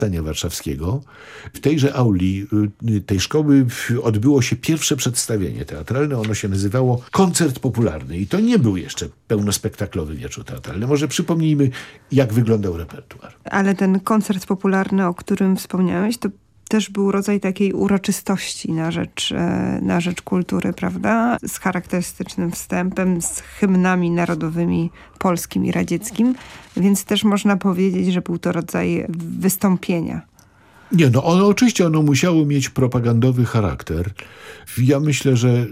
Powstania Warszawskiego. W tejże auli tej szkoły odbyło się pierwsze przedstawienie teatralne. Ono się nazywało Koncert Popularny i to nie był jeszcze pełnospektaklowy wieczór teatralny. Może przypomnijmy, jak wyglądał repertuar. Ale ten koncert popularny, o którym wspomniałeś, to też był rodzaj takiej uroczystości na rzecz kultury, prawda? Z charakterystycznym wstępem, z hymnami narodowymi polskim i radzieckim, więc też można powiedzieć, że był to rodzaj wystąpienia. Nie, no oczywiście ono musiało mieć propagandowy charakter. Ja myślę, że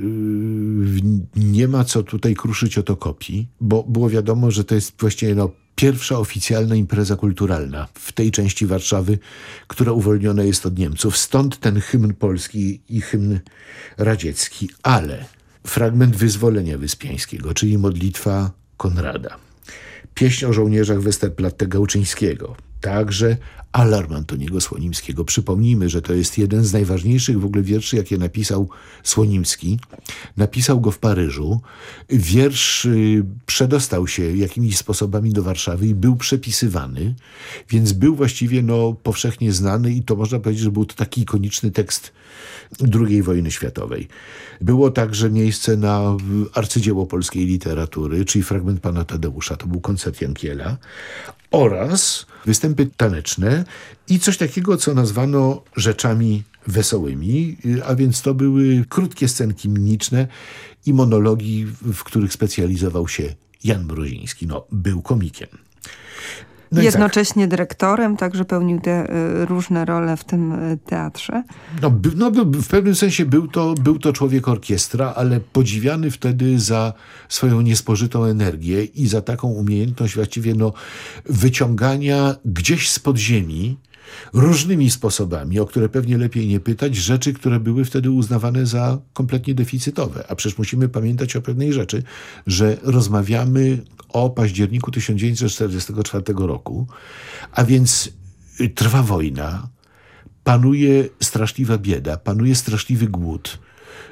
nie ma co tutaj kruszyć otokopii, bo było wiadomo, że to jest właściwie pierwsza oficjalna impreza kulturalna w tej części Warszawy, która uwolniona jest od Niemców. Stąd ten hymn polski i hymn radziecki, ale fragment Wyzwolenia Wyspiańskiego, czyli modlitwa Konrada, pieśń o żołnierzach Westerplatte Gałczyńskiego, także Alarm Antoniego Słonimskiego. Przypomnijmy, że to jest jeden z najważniejszych w ogóle wierszy, jakie napisał Słonimski. Napisał go w Paryżu. Wiersz przedostał się jakimiś sposobami do Warszawy i był przepisywany, więc był właściwie powszechnie znany i to można powiedzieć, że był to taki ikoniczny tekst II wojny światowej. Było także miejsce na arcydzieło polskiej literatury, czyli fragment Pana Tadeusza, to był koncert Jankiela, oraz występy taneczne i coś takiego, co nazwano rzeczami wesołymi, a więc to były krótkie scenki mimiczne i monologi, w których specjalizował się Jan Mroziński. Był komikiem. Jednocześnie dyrektorem, także pełnił te różne role w tym teatrze. W pewnym sensie był to człowiek orkiestra, ale podziwiany wtedy za swoją niespożytą energię i za taką umiejętność właściwie wyciągania gdzieś z podziemi różnymi sposobami, o które pewnie lepiej nie pytać, rzeczy, które były wtedy uznawane za kompletnie deficytowe. A przecież musimy pamiętać o pewnej rzeczy, że rozmawiamy o październiku 1944 roku, a więc trwa wojna, panuje straszliwa bieda, panuje straszliwy głód.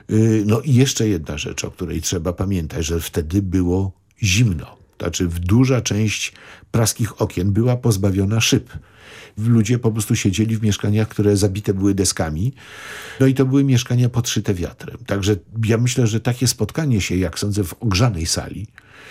I jeszcze jedna rzecz, o której trzeba pamiętać, że wtedy było zimno. Znaczy duża część praskich okien była pozbawiona szyb. Ludzie po prostu siedzieli w mieszkaniach, które zabite były deskami. I to były mieszkania podszyte wiatrem. Także ja myślę, że takie spotkanie się, jak sądzę, w ogrzanej sali,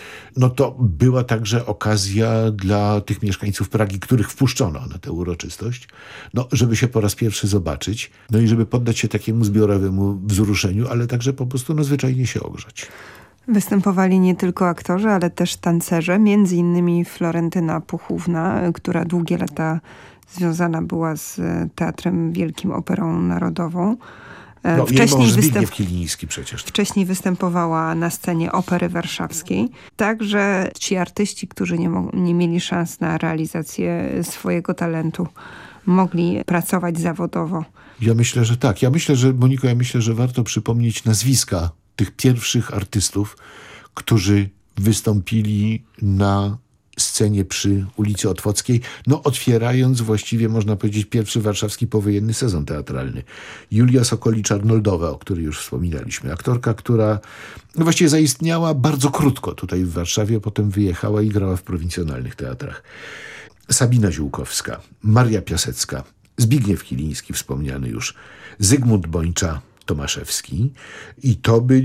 to była także okazja dla tych mieszkańców Pragi, których wpuszczono na tę uroczystość, żeby się po raz pierwszy zobaczyć, i żeby poddać się takiemu zbiorowemu wzruszeniu, ale także po prostu zwyczajnie się ogrzać. Występowali nie tylko aktorzy, ale też tancerze, między innymi Florentyna Puchówna, która długie lata związana była z Teatrem Wielkim Operą Narodową. Zbigniew Kiliński przecież. Wcześniej występowała na scenie Opery Warszawskiej. Także ci artyści, którzy nie mieli szans na realizację swojego talentu, mogli pracować zawodowo. Ja myślę, że tak. Moniko, że warto przypomnieć nazwiska tych pierwszych artystów, którzy wystąpili na scenie przy ulicy Otwockiej, otwierając właściwie, można powiedzieć, pierwszy warszawski powojenny sezon teatralny. Julia Sokolicz-Arnoldowa, o której już wspominaliśmy. Aktorka, która właściwie zaistniała bardzo krótko tutaj w Warszawie, potem wyjechała i grała w prowincjonalnych teatrach. Sabina Ziółkowska, Maria Piasecka, Zbigniew Kiliński, wspomniany już, Zygmunt Bończa, Tomaszewski. I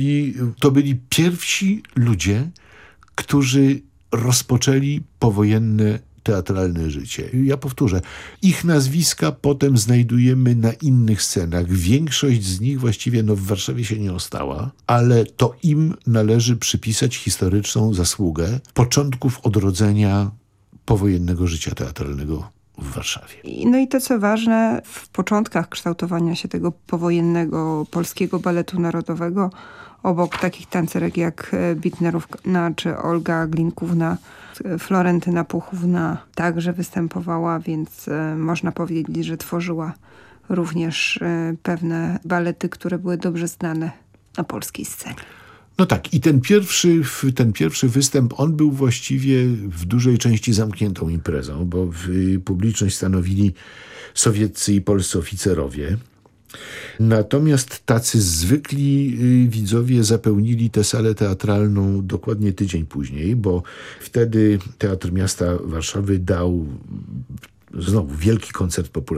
to byli pierwsi ludzie, którzy rozpoczęli powojenne teatralne życie. Ja powtórzę, ich nazwiska potem znajdujemy na innych scenach. Większość z nich właściwie w Warszawie się nie ostała, ale to im należy przypisać historyczną zasługę początków odrodzenia powojennego życia teatralnego w Warszawie. I to, co ważne, w początkach kształtowania się tego powojennego polskiego baletu narodowego, obok takich tancerek jak Bitnerówna czy Olga Glinkówna, Florentyna Puchówna także występowała, więc można powiedzieć, że tworzyła również pewne balety, które były dobrze znane na polskiej scenie. I ten pierwszy występ, on był właściwie w dużej części zamkniętą imprezą, bo publiczność stanowili sowieccy i polscy oficerowie. Natomiast tacy zwykli widzowie zapełnili tę salę teatralną dokładnie tydzień później, bo wtedy Teatr Miasta Warszawy dał znowu wielki koncert popularny.